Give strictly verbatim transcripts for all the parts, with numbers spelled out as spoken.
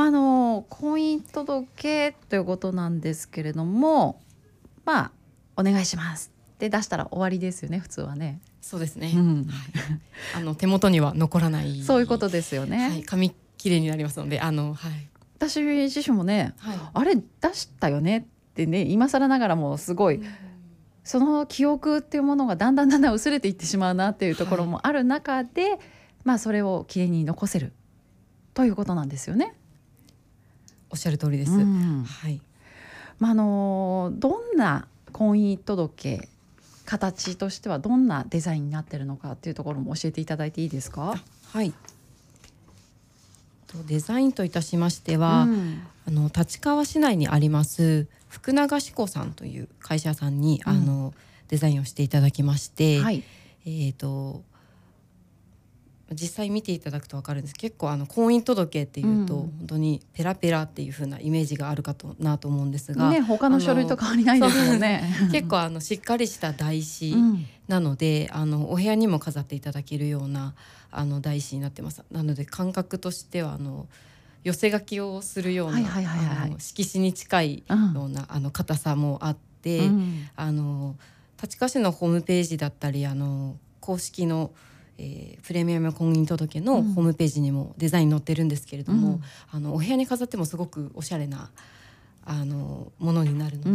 まあ、あの婚姻届ということなんですけれども、まあお願いしますって出したら終わりですよね、普通はね。 そうですね、 うんはい、あの手元には残らないそういうことですよね、 はい、紙きれいになりますので、あの、はい、 私自身もね、 はい、 あれ出したよねってね、今更ながらもすごい、うん、その記憶っていうものがだんだんだんだん薄れていってしまうなっていうところもある中で、はい、まあ、それをきれいに残せるということなんですよね。 おっしゃる通りです、うん、はい。 まあ、あのどんな婚姻届、形としてはどんなデザインになっているのかっていうところも教えていただいていいですか？ はい、デザインといたしましては、うん、あの立川市内にあります福永志子さんという会社さんに、うん、あのデザインをしていただきまして、はい、えーと実際見ていただくと分かるんです。結構あの婚姻届っていうと、うん、本当にペラペラっていう風なイメージがあるかとなと思うんですが、 ね、他の書類と変わりないですもんね。 結構あのしっかりした台紙なので、うん、あのお部屋にも飾っていただけるようなあの台紙になってます。なので感覚としてはあの寄せ書きをするような色紙に近いような、うん、あの硬さもあって、うん、あの立川市のホームページだったりあの公式のえー、プレミアム婚姻届のホームページにもデザイン載ってるんですけれども、うん、あのお部屋に飾ってもすごくおしゃれなあのものになるので、うん、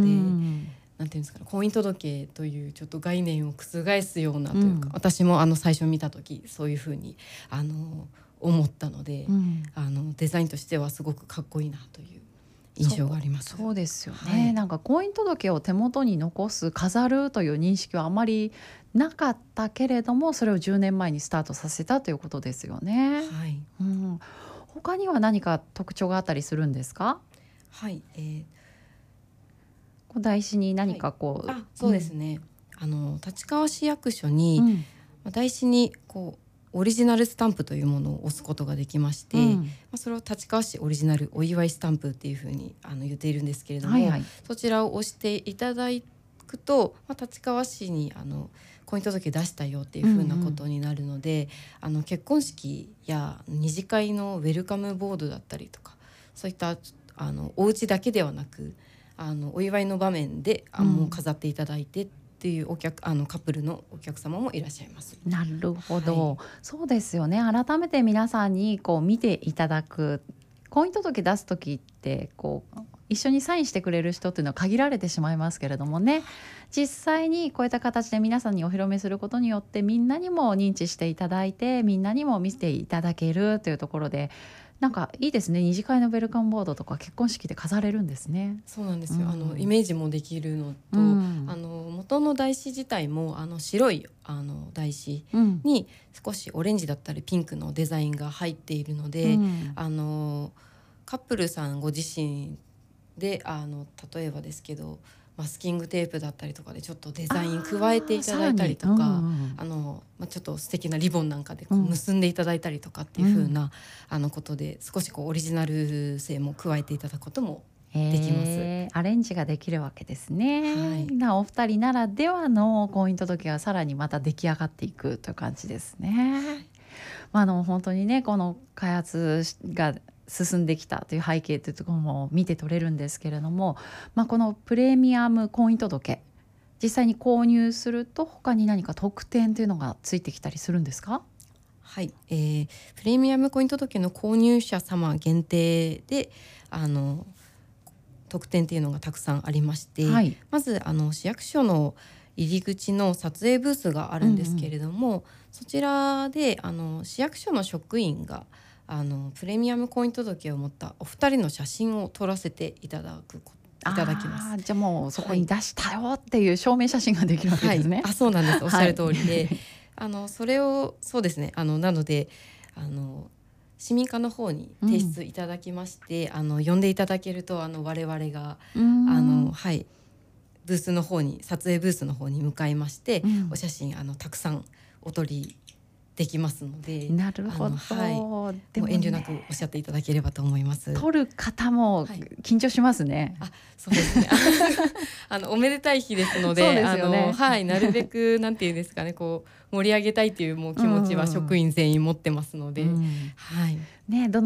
なんていうんですかね、婚姻届というちょっと概念を覆すようなというか、うん、私もあの最初見た時そういうふうにあの思ったので、うん、あのデザインとしてはすごくかっこいいなという印象があります。 そう、そうですよね、はい、なんか婚姻届を手元に残す、飾るという認識はあまりなかったけれども、それをじゅうねんまえにスタートさせたということですよね、はい、うん、他には何か特徴があったりするんですか？ はい、えー、 台紙に何かこう、 はい、あ、そうですね、うん、あの立川市役所に、うん、台紙にこうオリジナルスタンプというものを押すことができまして、うん、まあ、それを立川市オリジナルお祝いスタンプっていうふうにあの言っているんですけれども、はいはい、そちらを押していただくと、まあ、立川市にあの婚姻届出したよっていうふうなことになるので、うんうん、あの結婚式や二次会のウェルカムボードだったりとか、そういったあのお家だけではなく、あのお祝いの場面であもう飾っていただいてっていうお客あのカップルのお客様もいらっしゃいます。 なるほど、はい、そうですよね。改めて皆さんにこう見ていただく、婚姻届出す時ってこう一緒にサインしてくれる人っていうのは限られてしまいますけれどもね、実際にこういった形で皆さんにお披露目することによって、みんなにも認知していただいて、みんなにも見せていただけるというところで、なんかいいですね。二次会のウェルカムボードとか結婚式で飾れるんですね。 そうなんですよ、うん、あのイメージもできるのと、うん、あの元の台紙自体もあの白いあの台紙に少しオレンジだったりピンクのデザインが入っているので、うん、あのカップルさんご自身であの例えばですけどマスキングテープだったりとかでちょっとデザイン加えていただいたりとか、うんうん、あのまあ、ちょっと素敵なリボンなんかでこう結んでいただいたりとかっていう風な、うん、あのことで少しこうオリジナル性も加えていただくこともできます。 えー、アレンジができるわけですね、はい、なお二人ならではの婚姻届がさらにまた出来上がっていくという感じですね、はい。まあ、あの本当にね、この開発が進んできたという背景というところも見て取れるんですけれども、まあ、このプレミアム婚姻届実際に購入すると他に何か特典というのがついてきたりするんですか？ はい、えー、プレミアム婚姻届の購入者様限定であの特典っていうのがたくさんありまして、はい、まずあの市役所の入り口の撮影ブースがあるんですけれども、うんうん、そちらであの市役所の職員があのプレミアム婚姻届を持ったお二人の写真を撮らせていただくいただきます。 あ、じゃあもうそこに出したよっていう証明写真ができるわけですね、 はい、あ、そうなんです、おっしゃる通りで、はい、あのそれをそうですね、あのなのであの市民課の方に提出いただきまして、うん、あの呼んでいただけるとあの我々があの、はい、ブースの方に撮影ブースの方に向かいまして、うん、お写真あのたくさんお撮りできますので。 なるほど、 はい、でも遠慮なくおっしゃっていただければと思います。 撮る方も緊張しますね、 はい、あ、そうですねあのおめでたい日ですの で, そうですよね、 あの、はい、なるべくなんていうんですかね、こう盛り上げたいというもう気持ちは職員全員持ってますので、うん、はい、 ね、どの